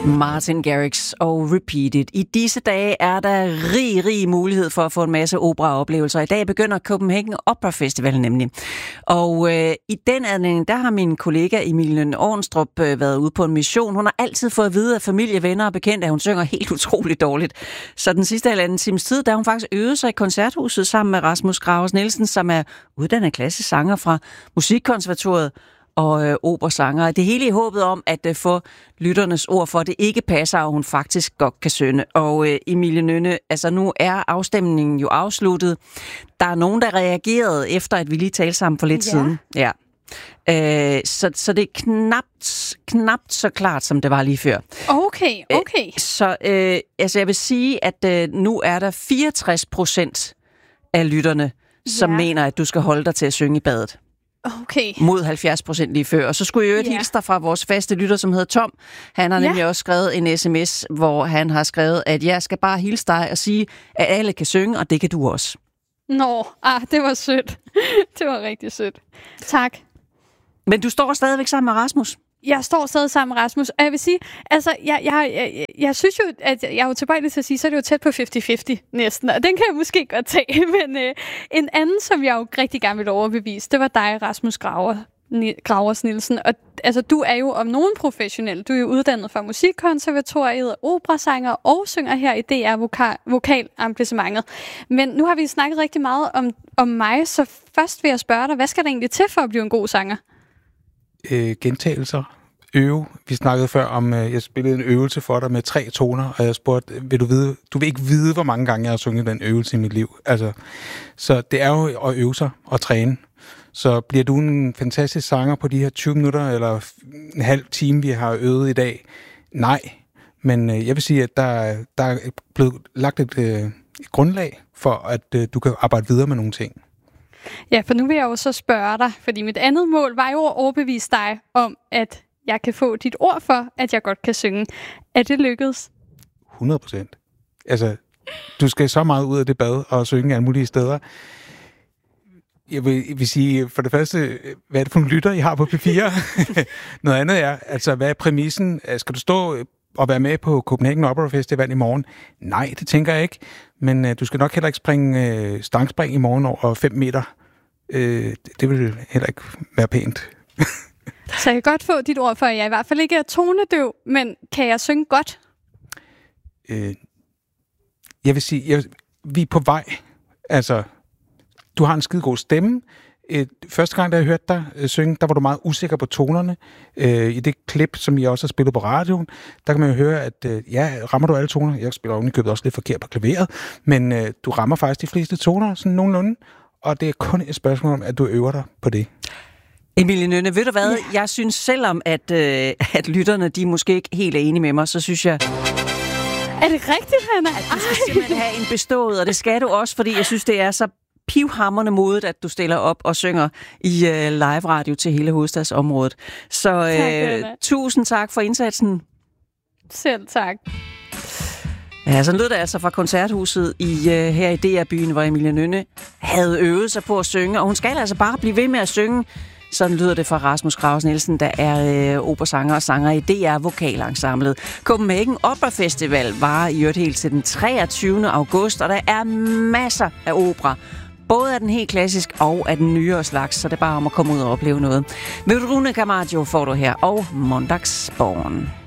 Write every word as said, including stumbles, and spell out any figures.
Martin Garrix og Repeat It. I disse dage er der rig, rig mulighed for at få en masse operaoplevelser. I dag begynder Copenhagen Opera Festival nemlig. Og øh, i den anledning, der har min kollega Emilie Ornstrup øh, været ude på en mission. Hun har altid fået at vide af familie, venner og bekendte, at hun synger helt utroligt dårligt. Så den sidste halvanden times tid, der har hun faktisk øvet sig i koncerthuset sammen med Rasmus Gravers Nielsen, som er uddannet klassesanger fra Musikkonservatoriet og øh, operasanger. Det hele i håbet om at øh, få lytternes ord for, at det ikke passer, og hun faktisk godt kan synge. Og øh, Emilie Nynne, altså nu er afstemningen jo afsluttet. Der er nogen, der reagerede efter, at vi lige talte sammen for lidt ja. siden. Ja. Øh, så, så det er knapt, knapt så klart, som det var lige før. Okay, okay. Øh, så øh, altså jeg vil sige, at øh, nu er der fireogtres procent af lytterne, som ja. mener, at du skal holde dig til at synge i badet. Okay. Mod halvfjerds procent lige før. Og så skulle jeg jo et yeah. hilse dig fra vores faste lytter, som hedder Tom. Han har nemlig yeah. også skrevet en sms, hvor han har skrevet, at jeg skal bare hilse dig og sige, at alle kan synge, og det kan du også. Nå, ah, det var sødt. Det var rigtig sødt. Tak. Men du står stadigvæk sammen med Rasmus? Jeg står stadig sammen med Rasmus, og jeg vil sige, altså, jeg, jeg, jeg, jeg synes jo, at jeg er jo tilbøjelig til at sige, så er det jo tæt på halvtreds halvtreds næsten, og den kan jeg måske godt tage, men øh, en anden, som jeg jo rigtig gerne vil overbevise, det var dig, Rasmus Graver, Gravers Nielsen, og altså, du er jo om nogen professionel, du er jo uddannet fra Musikkonservatoriet, operasanger og synger her i D R Vokal, Vokalemplacamentet, men nu har vi snakket rigtig meget om, om mig, så først vil jeg spørge dig, hvad skal der egentlig til for at blive en god sanger? Øh, gentagelser, øve. Vi snakkede før om, øh, jeg spillede en øvelse for dig med tre toner, og jeg spurgte, vil du vide, du vil ikke vide, hvor mange gange jeg har sunget den øvelse i mit liv. Altså, så det er jo at øve sig og træne. Så bliver du en fantastisk sanger på de her tyve minutter, eller en halv time, vi har øvet i dag? Nej. Men øh, jeg vil sige, at der, der er blevet lagt et, øh, et grundlag for, at øh, du kan arbejde videre med nogle ting. Ja, for nu vil jeg jo så spørge dig, fordi mit andet mål var jo at overbevise dig om, at jeg kan få dit ord for, at jeg godt kan synge. Er det lykkedes? hundrede procent. Altså, du skal så meget ud af det bad og synge alle mulige steder. Jeg vil, jeg vil sige, for det første, hvad er det for nogle lytter, I har på P fire? Noget andet er, altså, hvad er præmissen? Skal du stå og være med på Copenhagen Opera Festival i morgen? Nej, det tænker jeg ikke. Men uh, du skal nok heller ikke springe uh, stangspring i morgen over fem meter. Uh, det, det vil heller ikke være pænt. Så jeg kan godt få dit ord for, at jeg i hvert fald ikke er tonedøv, men kan jeg synge godt? Uh, jeg vil sige, jeg, vi er på vej. Altså, du har en skide god stemme. Et, første gang, da jeg hørte dig øh, synge, der var du meget usikker på tonerne. Øh, I det klip, som jeg også har spillet på radioen, der kan man jo høre, at øh, ja, rammer du alle toner. Jeg spiller ovenikøbet også lidt forkert på klaveret, men øh, du rammer faktisk de fleste toner, sådan nogenlunde. Og det er kun et spørgsmål om, at du øver dig på det. Emilie Nynne, ved du hvad? Yeah. Jeg synes, selvom at, øh, at lytterne, de måske ikke helt er enige med mig, så synes jeg... Er det rigtigt, Hanna? At du skal simpelthen have en bestået, og det skal du også, fordi jeg synes, det er så pivhamrende modigt, at du stiller op og synger i uh, live-radio til hele hovedstadsområdet. Så uh, tak, tusind tak for indsatsen. Selv tak. Ja, så lød det altså fra koncerthuset i, uh, her i D R-byen, hvor Emilie Nynne havde øvet sig på at synge, og hun skal altså bare blive ved med at synge. Sådan lyder det fra Rasmus Gravers Nielsen, der er øh, operasanger og sanger i D R Vokalensemblet. Copenhagen Opera Festival varer i øvrigt helt til den treogtyvende august, og der er masser af opera. Både af den helt klassisk og af den nyere slags, så det er bare om at komme ud og opleve noget. Vedrune Camacho får du her, og Mondagsborn.